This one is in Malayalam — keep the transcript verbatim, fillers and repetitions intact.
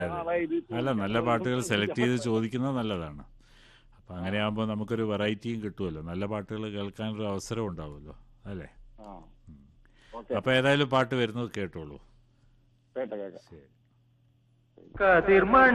നാളെ ഇത് അല്ല, നല്ല പാട്ടുകൾ സെലക്ട് ചെയ്ത് ചോദിക്കുന്നത് നല്ലതാണ്. അപ്പം അങ്ങനെയാകുമ്പോൾ നമുക്കൊരു വെറൈറ്റിയും കിട്ടുമല്ലോ, നല്ല പാട്ടുകൾ കേൾക്കാനൊരു അവസരം ഉണ്ടാവുമല്ലോ, അല്ലേ? ആ ഓക്കെ അപ്പോൾ ഏതായാലും പാട്ട് വരുന്നത് കേട്ടോളൂ. കേട്ടോ കേട്ടോ ശരി. കതിർമണി